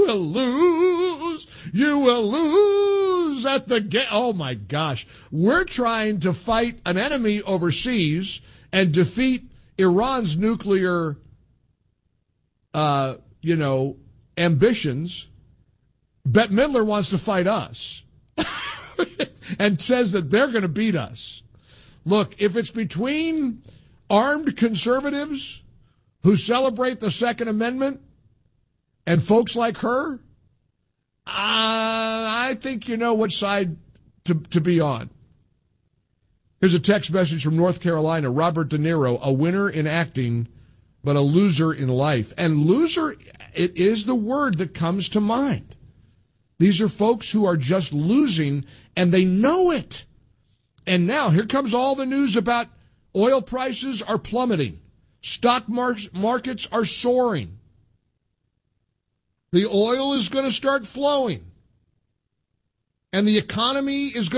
will lose. You will lose at the game. Oh, my gosh. We're trying to fight an enemy overseas and defeat Iran's nuclear, ambitions. Bette Midler wants to fight us and says that they're going to beat us. Look, if it's between armed conservatives who celebrate the Second Amendment and folks like her, I think you know which side to be on. Here's a text message from North Carolina. Robert De Niro, a winner in acting, but a loser in life. And loser, it is the word that comes to mind. These are folks who are just losing, and they know it. And now here comes all the news about oil prices are plummeting. Stock markets are soaring. The oil is going to start flowing. And the economy is going